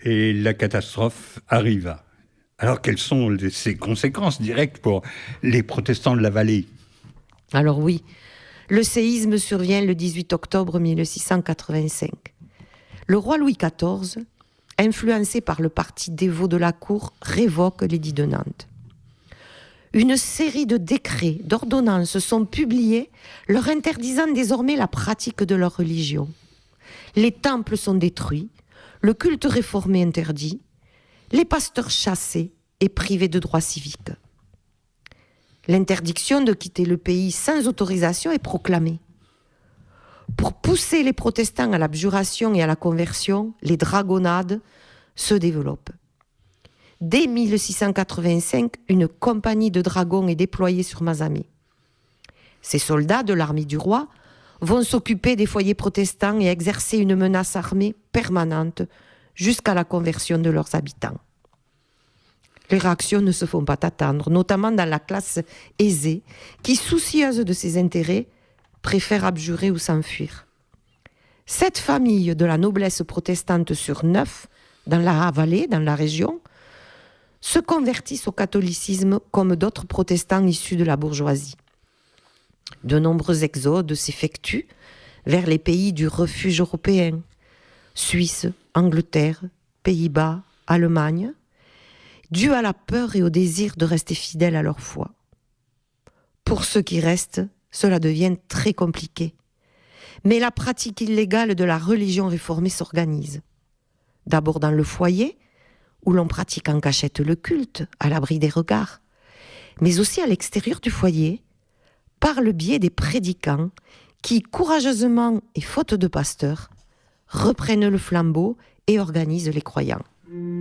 Et la catastrophe arriva. Alors, quelles sont ses conséquences directes pour les protestants de la vallée? Alors oui, le séisme survient le 18 octobre 1685. Le roi Louis XIV, influencé par le parti dévot de la cour, révoque l'édit de Nantes. Une série de décrets, d'ordonnances sont publiés, leur interdisant désormais la pratique de leur religion. Les temples sont détruits, le culte réformé interdit, les pasteurs chassés et privés de droits civiques. L'interdiction de quitter le pays sans autorisation est proclamée. Pour pousser les protestants à l'abjuration et à la conversion, les dragonnades se développent. Dès 1685, une compagnie de dragons est déployée sur Mazamet. Ces soldats de l'armée du roi vont s'occuper des foyers protestants et exercer une menace armée permanente jusqu'à la conversion de leurs habitants. Les réactions ne se font pas attendre, notamment dans la classe aisée, qui, soucieuse de ses intérêts, préfère abjurer ou s'enfuir. 7 familles de la noblesse protestante sur 9, dans la vallée, dans la région, se convertissent au catholicisme comme d'autres protestants issus de la bourgeoisie. De nombreux exodes s'effectuent vers les pays du refuge européen, Suisse, Angleterre, Pays-Bas, Allemagne, dus à la peur et au désir de rester fidèles à leur foi. Pour ceux qui restent, cela devient très compliqué. Mais la pratique illégale de la religion réformée s'organise. D'abord dans le foyer, où l'on pratique en cachette le culte, à l'abri des regards, mais aussi à l'extérieur du foyer, par le biais des prédicants qui, courageusement et faute de pasteurs, reprennent le flambeau et organisent les croyants.